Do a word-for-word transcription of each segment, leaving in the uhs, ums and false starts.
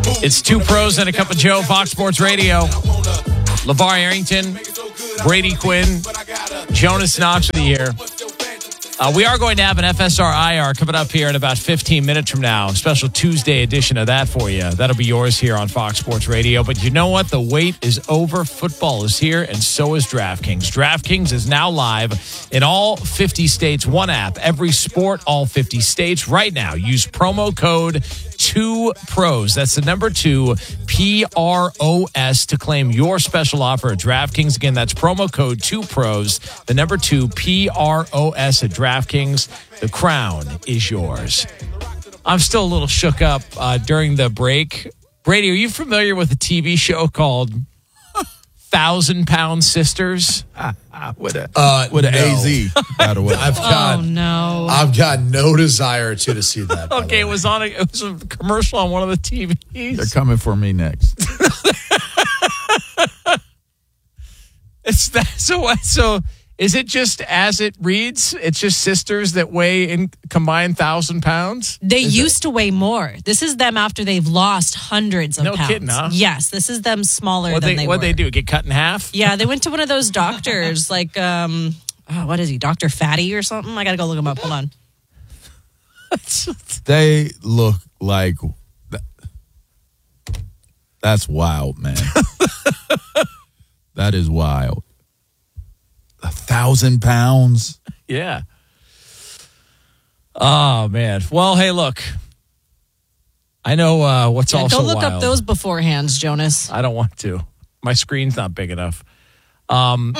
It's Two Pros and a Cup of Joe, Fox Sports Radio. LeVar Arrington, Brady Quinn, Jonas Knox of the year. Uh, we are going to have an F S R I R coming up here in about fifteen minutes from now. Special Tuesday edition of that for you. That'll be yours here on Fox Sports Radio. But you know what? The wait is over. Football is here, and so is DraftKings. DraftKings is now live in all fifty states. One app, every sport, all fifty states. Right now, use promo code two pros. That's the number two, P R O S, to claim your special offer at DraftKings. Again, that's promo code two pros, the number two, P R O S at DraftKings. The crown is yours. I'm still a little shook up uh, during the break. Brady, are you familiar with a T V show called Thousand Pound Sisters? with a uh, with an no. A Z, by the way. I've got, oh no! I've got no desire to to see that. Okay, it was on a, it was a commercial on one of the T Vs. They're coming for me next. It's that so so. Is it just as it reads? It's just sisters that weigh in combined thousand pounds? They is used it? to weigh more. This is them after they've lost hundreds of no pounds. Kidding, huh? Yes, this is them smaller what'd than they, they, what'd were. they do? Get cut in half? Yeah, they went to one of those doctors, like, um, oh, what is he, Doctor Fatty or something? I got to go look him up. Hold on. They look like... That's wild, man. That is wild. A thousand pounds? Yeah. Oh, man. Well, hey, look. I know uh, what's Yeah, also go look wild. up those beforehands, Jonas. I don't want to. My screen's not big enough. Um,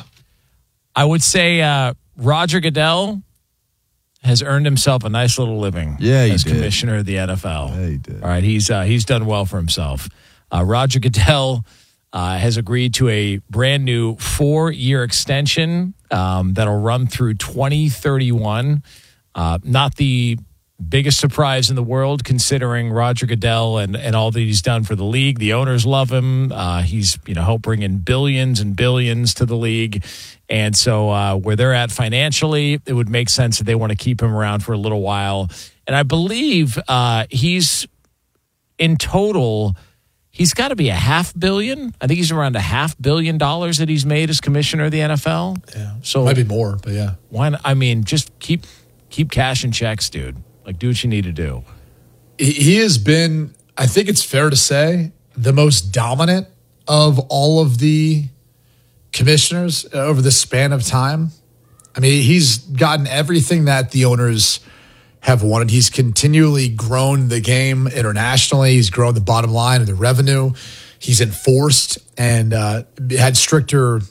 I would say uh, Roger Goodell has earned himself a nice little living Yeah, he as did. commissioner of the N F L. Yeah, he did. All right, he's uh, he's done well for himself. Uh, Roger Goodell uh, has agreed to a brand new four-year extension um, that'll run through twenty thirty-one. Uh, not the biggest surprise in the world, considering Roger Goodell and, and all that he's done for the league. The owners love him. Uh, he's you know helped bring in billions and billions to the league. And so uh, where they're at financially, it would make sense that they want to keep him around for a little while. And I believe uh, he's in total... He's got to be a half billion. I think he's around a half billion dollars that he's made as commissioner of the N F L. Yeah, so might be more, but yeah. Why not? I mean, just keep keep cashing checks, dude. Like, do what you need to do. He, he has been, I think it's fair to say, the most dominant of all of the commissioners over the span of time. I mean, he's gotten everything that the owners have wanted. He's continually grown the game internationally. He's grown the bottom line and the revenue. He's enforced and uh, had stricter,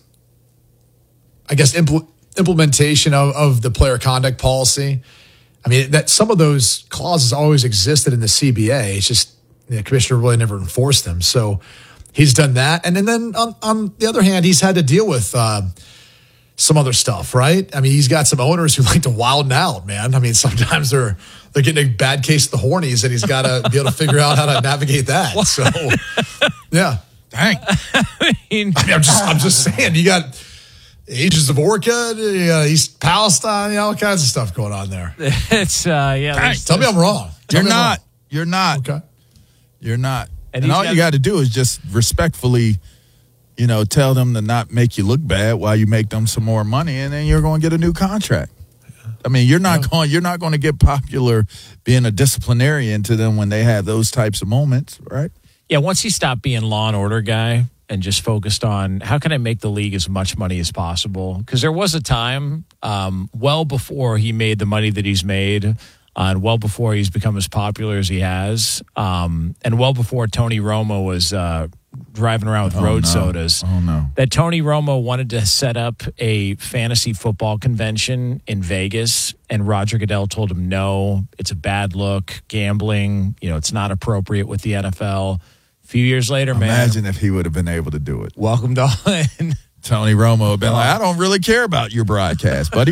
I guess, impl- implementation of, of the player conduct policy. I mean, that some of those clauses always existed in the C B A. It's just the commissioner really never enforced them. So he's done that. And, and then on, on the other hand, he's had to deal with uh, some other stuff, right? I mean, he's got some owners who like to wild out, man. I mean, sometimes they're they're getting a bad case of the hornies, and he's got to be able to figure out how to navigate that. So, yeah, dang. I mean, I mean, I'm just I'm just saying, you got Ages of Orca, you got East Palestine, you know, all kinds of stuff going on there. it's uh, yeah. Dang, there's- tell me I'm wrong. Tell You're me I'm not. wrong. You're not. Okay. You're not. And And, he's all got- you got to do is just respectfully, you know, tell them to not make you look bad while you make them some more money, and then you're going to get a new contract. I mean, you're not Yeah. going. You're not going to get popular being a disciplinarian to them when they have those types of moments, right? Yeah, once he stopped being law and order guy and just focused on how can I make the league as much money as possible? Because there was a time, um, well before he made the money that he's made, uh, and well before he's become as popular as he has, um, and well before Tony Romo was uh, driving around with Oh, road no. sodas, Oh no! that Tony Romo wanted to set up a fantasy football convention in Vegas, and Roger Goodell told him, no, it's a bad look, gambling, you know, it's not appropriate with the N F L. A few years later, man, Imagine if he would have been able to do it. welcome to all in. Tony Romo had been like, I don't really care about your broadcast, buddy.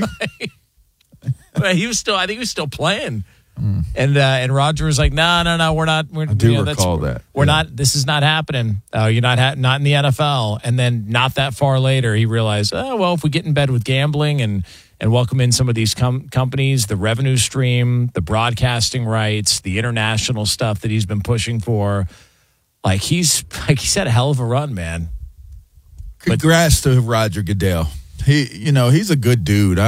But he was still, I think he was still playing. And uh, and Roger was like, no, no, no, we're not. We're, I do you know, that's- recall that. We're Yeah. not. This is not happening. Uh, you're not ha- not in the N F L. And then not that far later, he realized, oh well, if we get in bed with gambling and and welcome in some of these com- companies, the revenue stream, the broadcasting rights, the international stuff that he's been pushing for. Like he's like he's had a hell of a run, man. Congrats to Roger Goodell. He, you know, he's a good dude.